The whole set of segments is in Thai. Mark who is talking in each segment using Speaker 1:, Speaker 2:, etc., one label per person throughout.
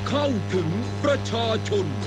Speaker 1: เข้าถึงประชาชน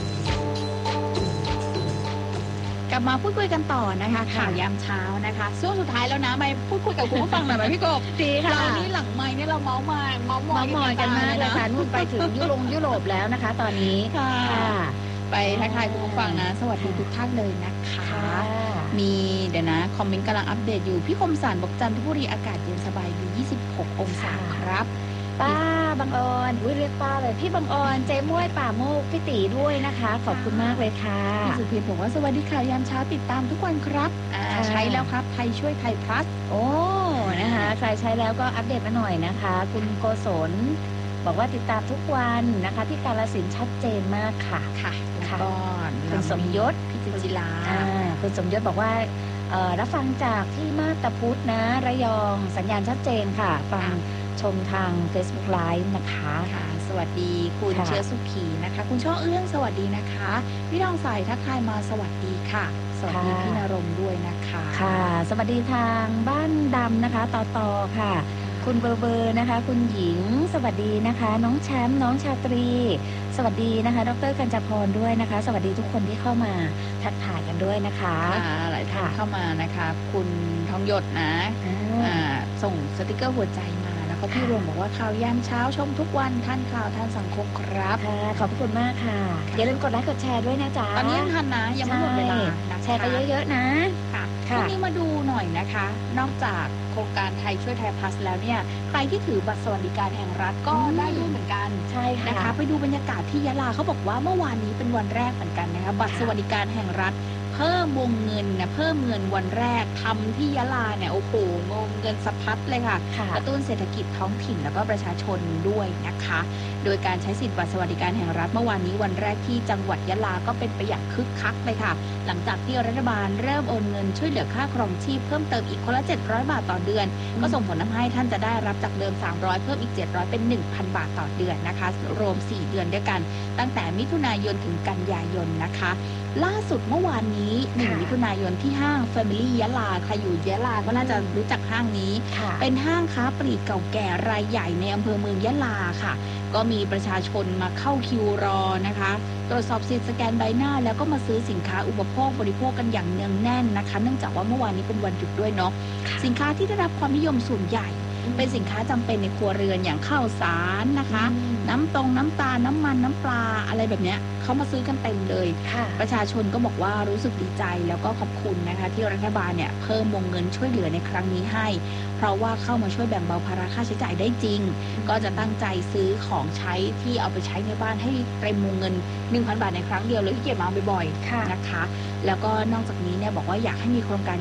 Speaker 2: กลับมาพูดคุยกันต่อนะคะข่าวยามเช้านะคะช่วงสุดท้ายแล้วนะไปพูดคุยกับคุณผู้ฟังหน่อยไหมพี่กบ
Speaker 3: ดีค่ะ
Speaker 2: เรานี่หลังไมค์เนี่ยเราเมาส์มอย
Speaker 3: กันมากเลยค่ะนู่นไปถึงยุโรปแล้วนะคะตอนนี้
Speaker 2: ค่ะไปทักทายคุณผู้ฟังนะสวัสดีทุกท่านเลยนะคะมีเดี๋ยวนะคอมเมนต์กำลังอัปเดตอยู่พี่คมสันบอกจันทบุรีอากาศเย็นสบายดี26 องศาครับ
Speaker 3: ป้าบังออนเรียกป้าเลยพี่บังออนเจ๊ม้วยป่าโมกพี่ตีด้วยนะคะขอบคุณมากเลยค่ะ
Speaker 2: พี่สุพีบอกว่าสวัสดีข่าวยามเช้าติดตามทุกวันครับใช้แล้วครับไทยช่วยไทยพลัส
Speaker 3: โอ้นะคะใครใช้แล้วก็อัปเดตมาหน่อยนะคะคุณโกศลบอกว่าติดตามทุกวันนะคะที่กาฬสินธุ์ชัดเจนมากค่ะ
Speaker 2: ค่ะแล้วก็
Speaker 3: คุณสมยศ
Speaker 2: พิจิลา
Speaker 3: คุณสมยศบอกว่ารับฟังจากที่มาตาพุธนะระยองสัญญาณชัดเจนค่ะฟังชมทาง Facebook Live นะคะ
Speaker 2: ค่ะสวัสดีคุณเชื้อสุขีนะคะคุณช่อเอื้องสวัสดีนะคะพี่ทองใสทักทายมาสวัสดีค่ะสวัสดีพี่นรงค์ด้วยนะคะ
Speaker 3: ค่ะสวัสดีทางบ้านดำนะคะต่อค่ะคุณเบอร์นะคะคุณหญิงสวัสดีนะคะน้องแชมป์น้องชาตรีสวัสดีนะคะดร.กัญจพรด้วยนะคะสวัสดีทุกคนที่เข้ามาทักทายกันด้วยนะคะ
Speaker 2: หลายท่านเข้ามานะคะคุณทองหยดนะส่งสติกเกอร์หัวใจมาแล้วก็พี่รวมบอกว่าข่าวยามเช้าชมทุกวันท่านข่าวท่านสังคมครับ
Speaker 3: ขอบคุณมากค่ะอย่าลืมกดไลค์กดแชร์ด้วยนะจ๊ะ
Speaker 2: ตอนนี้ยังทันนะยังไม่หมดเวลา
Speaker 3: แชร์ไปเยอะๆนะ
Speaker 2: ค่ะทีนี้มาดูหน่อยนะคะนอกจากโครงการไทยช่วยไทยพลัสแล้วเนี่ยใครที่ถือบัตรสวัสดิการแห่งรัฐก็ได้ด้วยเหมือนกัน
Speaker 3: ใช่ค่ะ
Speaker 2: นะคะไปดูบรรยากาศที่ยะลาเขาบอกว่าเมื่อวานนี้เป็นวันแรกเหมือนกันนะคะบัตรสวัสดิการแห่งรัฐเพิ่มวงเงินนะเพิ่มเงินวันแรกทำที่ยะลาเนี่ยโอ้โหเงินสะพัดเลยค่ะกระตุ้นเศรษฐกิจท้องถิ่นแล้วก็ประชาชนด้วยนะคะโดยการใช้สิทธิบัตรสวัสดิการแห่งรัฐเมื่อวานนี้วันแรกที่จังหวัดยะลาก็เป็นไปอย่างคึกคักเลยค่ะหลังจากที่รัฐบาลเริ่มโอนเงินช่วยเหลือค่าครองชีพเพิ่มเติมอีกคนละ700 บาทต่อเดือนก็ส่งผลทำให้ท่านจะได้รับจากเดิม300เพิ่มอีก700เป็น 1,000 บาทต่อเดือนนะคะรวม4เดือนด้วยกันตั้งแต่มิถุนายนถึงกันยายนนะคะล่าสุดเมื่อวานนี้1 มิถุนายนที่ห้าง Family ยะลาใครอยู่ยะลาก็น่าจะรู้จักห้างนี้เป็นห้างค้าปลีกเก่าแก่รายใหญ่ในอำเภอเมืองยะลาค่ะก็มีประชาชนมาเข้าคิวรอนะคะตรวจสอบสิทธิ์สแกนใบหน้าแล้วก็มาซื้อสินค้าอุปโภคบริโภคกันอย่างเนืองแน่นนะคะเนื่องจากว่าเมื่อวานนี้เป็นวันหยุดด้วยเนาะสินค้าที่ได้รับความนิยมส่วนใหญ่เป็นสินค้าจำเป็นในครัวเรือนอย่างข้าวสารนะคะน้ำตาลน้ำมันน้ำปลาอะไรแบบเนี้ยเขามาซื้อกันเต็มเลยประชาชนก็บอกว่ารู้สึกดีใจแล้วก็ขอบคุณนะคะที่รัฐบาลเนี่ยเพิ่มวงเงินช่วยเหลือในครั้งนี้ให้เพราะว่าเข้ามาช่วยแบ่งเบาภาระค่าใช้จ่ายได้จริงก็จะตั้งใจซื้อของใช้ที่เอาไปใช้ในบ้านให้เต็มวงเงิน 1,000 บาทในครั้งเดียวเลยที่เก็บมาบ่อยๆนะคะแล้วก็นอกจากนี้เนี่ยบอกว่าอยากให้มีโครงการ